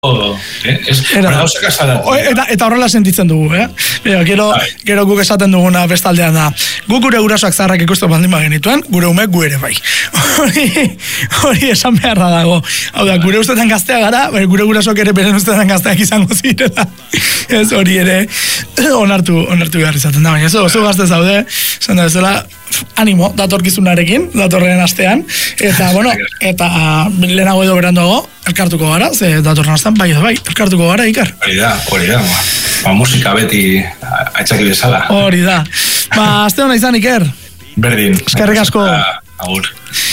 Eta horrela sentitzen dugu, Gero guk esaten duguna bestaldean da. Guk gure gurasoak zaharrak ikusten baldin bagenituen, gure umek gu ere bai. Hori esan beharra dago. Hau da, gure ustetan gaztea gara, gure gurasoak ere beren ustetan gazteak izango zirela. Ez hori ere onartu behar izaten da, baina oso gazte zaude, esan da bezala, animo, datorkizunarekin, datorren astean, eta, eta lehenago edo beranduago, elkartuko gara, ze datorren astean, bai, elkartuko gara, Ikar. Hori da, musika beti aitzaki bezala. Hori da. Aste hona izan, Iker. Berdin. Eskerrik asko. Agur.